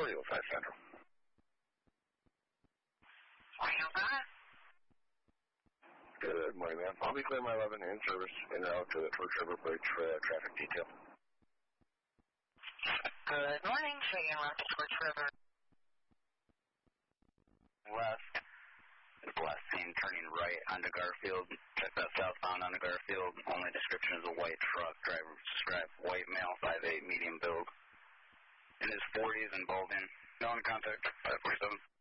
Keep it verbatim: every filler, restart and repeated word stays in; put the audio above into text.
four oh five Central. three oh five. Good morning, ma'am. I'll be clear my eleven in service en route to the Torch River Bridge for uh, traffic detail. Good morning. So you're en route to Torch River. West. It's last seen turning right onto Garfield. Check that southbound onto Garfield. Only description is a white truck. Driver described white male, five eight, medium build. In his forties and balding. No one contact, five forty-seven.